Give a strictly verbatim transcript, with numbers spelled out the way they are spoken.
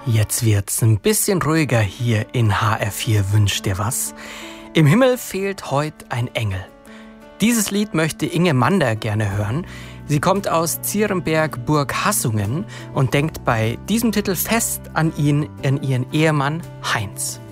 Jetzt wird's ein bisschen ruhiger hier in H R vier Wünsch dir was. Im Himmel fehlt heut ein Engel. Dieses Lied möchte Inge Mander gerne hören. Sie kommt aus Zierenberg, Burg Hassungen und denkt bei diesem Titel fest an ihn, an ihren Ehemann Heinz.